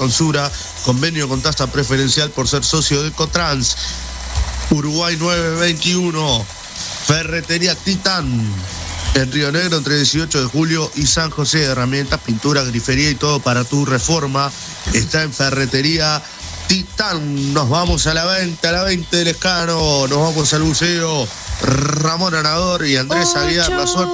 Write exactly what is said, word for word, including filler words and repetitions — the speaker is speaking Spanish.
con Sura, convenio con tasa preferencial por ser socio de Ecotrans. Uruguay nueve veintiuno, Ferretería Titán, en Río Negro entre dieciocho de julio y San José. Herramientas, pintura, grifería y todo para tu reforma está en Ferretería Titán. Nos vamos a la veinte, a la veinte del Escano, nos vamos al Buceo. Ramón Anador y Andrés Aguiar, la suerte